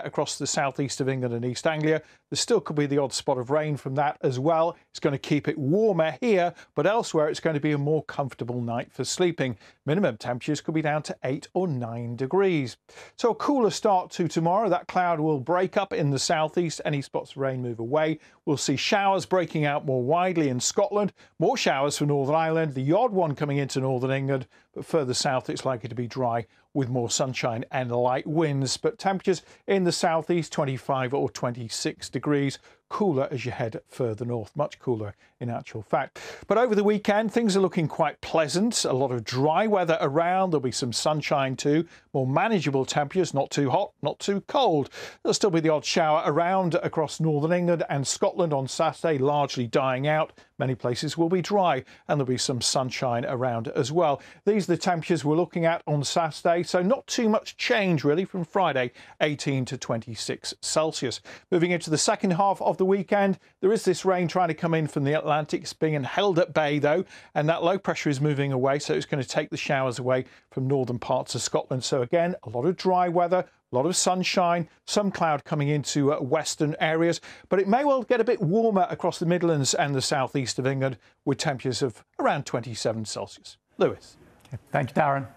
across the southeast of England and East Anglia. There still could be the odd spot of rain from that as well. It's going to keep it warmer here, but elsewhere it's going to be a more comfortable night for sleeping. Minimum temperatures could be down to 8 or 9 degrees. So a cooler start to tomorrow. That cloud will break up in the southeast. Any spots of rain move away. We'll see showers breaking out more widely in Scotland. More showers for Northern Ireland. The odd one coming into Northern England, but further south it's likely to be dry with more sunshine and light winds. But temperatures in the southeast 25 or 26 degrees. Cooler as you head further north, much cooler in actual fact. But over the weekend things are looking quite pleasant. A lot of dry weather around. There'll be some sunshine too. More manageable temperatures, not too hot, not too cold. There'll still be the odd shower around across Northern England and Scotland on Saturday, largely dying out. Many places will be dry and there'll be some sunshine around as well. These are the temperatures we're looking at on Saturday, so not too much change really from Friday, 18 to 26 Celsius. Moving into the second half of the weekend, there is this rain trying to come in from the Atlantic. It's being held at bay though, and that low pressure is moving away, so it's going to take the showers away from northern parts of Scotland. So again, a lot of dry weather, a lot of sunshine, some cloud coming into western areas, but it may well get a bit warmer across the Midlands and the southeast of England with temperatures of around 27 Celsius. Lewis. Okay, thank you, Darren.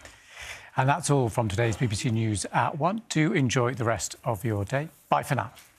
And that's all from today's BBC News at 1. Do enjoy the rest of your day. Bye for now.